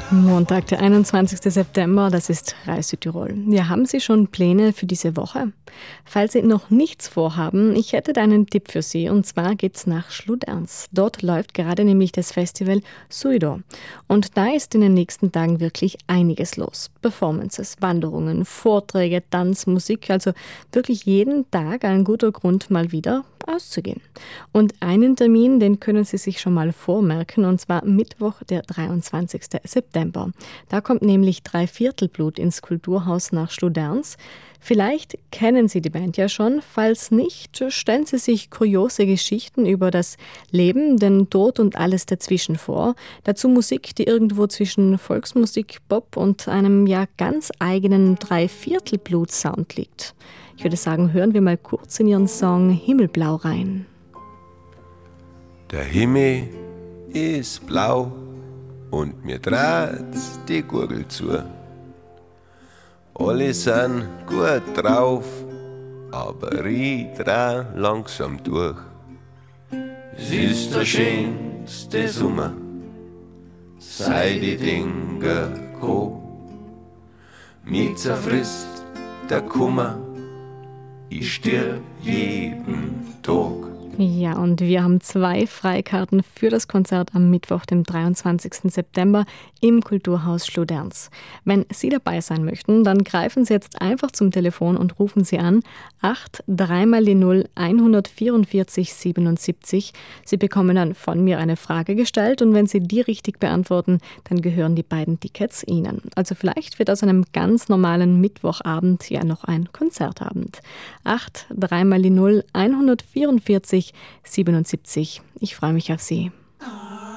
Montag, der 21. September, das ist Reis Südtirol. Ja, haben Sie schon Pläne für diese Woche? Falls Sie noch nichts vorhaben, ich hätte da einen Tipp für Sie, und zwar geht's nach Schluderns. Dort läuft gerade nämlich das Festival Suido. Und da ist in den nächsten Tagen wirklich einiges los. Performances, Wanderungen, Vorträge, Tanz, Musik, also wirklich jeden Tag ein guter Grund, mal wieder auszugehen. Und einen Termin, den können Sie sich schon mal vormerken, und zwar Mittwoch, der 23. September. Da kommt nämlich Dreiviertelblut ins Kulturhaus nach Schluderns. Vielleicht kennen Sie die Band ja schon, falls nicht, stellen Sie sich kuriose Geschichten über das Leben, den Tod und alles dazwischen vor. Dazu Musik, die irgendwo zwischen Volksmusik, Pop und einem ja ganz eigenen Dreiviertelblut-Sound liegt. Ich würde sagen, hören wir mal kurz in Ihren Song Himmelblau rein. Der Himmel ist blau und mir dreht die Gurgel zu. Alle sind gut drauf, aber ich dreh langsam durch. Es ist der schönste Sommer, seit die Dinger gekommen. Mich zerfrisst der Kummer, ich stirb jeden Tag. Ja, und wir haben 2 Freikarten für das Konzert am Mittwoch, dem 23. September im Kulturhaus Schluderns. Wenn Sie dabei sein möchten, dann greifen Sie jetzt einfach zum Telefon und rufen Sie an 83 144 77. Sie bekommen dann von mir eine Frage gestellt, und wenn Sie die richtig beantworten, dann gehören die beiden Tickets Ihnen. Also vielleicht wird aus einem ganz normalen Mittwochabend ja noch ein Konzertabend. 83 144 77. Ich freue mich auf Sie.